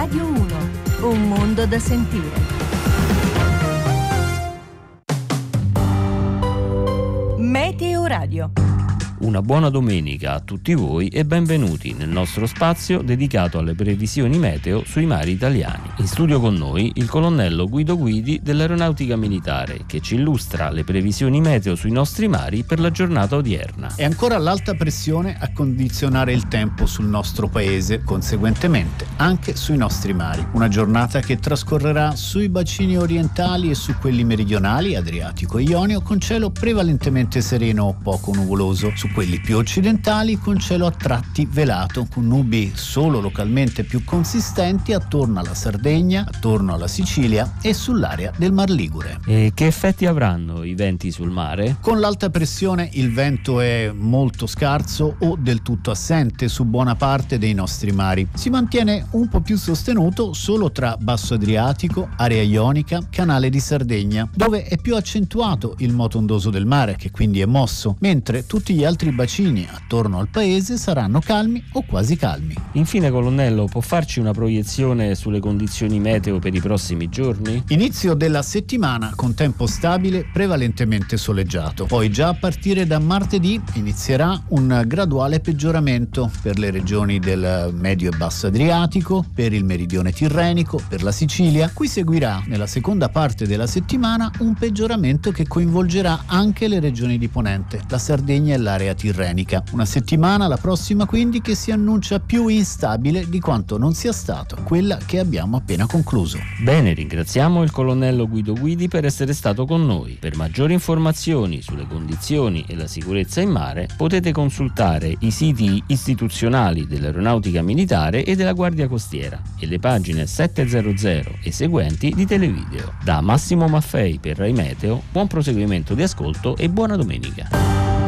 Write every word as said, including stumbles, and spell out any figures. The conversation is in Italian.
Radio uno, un mondo da sentire. Meteo Radio. Una buona domenica a tutti voi e benvenuti nel nostro spazio dedicato alle previsioni meteo sui mari italiani. In studio con noi il colonnello Guido Guidi dell'Aeronautica Militare, che ci illustra le previsioni meteo sui nostri mari per la giornata odierna. È ancora l'alta pressione a condizionare il tempo sul nostro paese, conseguentemente anche sui nostri mari. Una giornata che trascorrerà sui bacini orientali e su quelli meridionali, Adriatico e Ionio, con cielo prevalentemente sereno o poco nuvoloso. Su quelli più occidentali con cielo a tratti velato, con nubi solo localmente più consistenti attorno alla Sardegna, attorno alla Sicilia e sull'area del Mar Ligure. E che effetti avranno i venti sul mare? Con l'alta pressione il vento è molto scarso o del tutto assente su buona parte dei nostri mari. Si mantiene un po' più sostenuto solo tra Basso Adriatico, area ionica, canale di Sardegna, dove è più accentuato il moto ondoso del mare, che quindi è mosso, mentre tutti gli altri bacini attorno al paese saranno calmi o quasi calmi. Infine, colonnello, può farci una proiezione sulle condizioni meteo per i prossimi giorni? Inizio della settimana con tempo stabile, prevalentemente soleggiato. Poi già a partire da martedì inizierà un graduale peggioramento per le regioni del medio e basso Adriatico, per il meridione tirrenico, per la Sicilia. Qui seguirà nella seconda parte della settimana un peggioramento che coinvolgerà anche le regioni di Ponente, la Sardegna e l'area tirrenica. Una settimana, la prossima quindi, che si annuncia più instabile di quanto non sia stato quella che abbiamo appena concluso. Bene, ringraziamo il colonnello Guido Guidi per essere stato con noi. Per maggiori informazioni sulle condizioni e la sicurezza in mare potete consultare i siti istituzionali dell'Aeronautica Militare e della Guardia Costiera e le pagine settecento e seguenti di Televideo. Da Massimo Maffei per Rai Meteo, buon proseguimento di ascolto e buona domenica.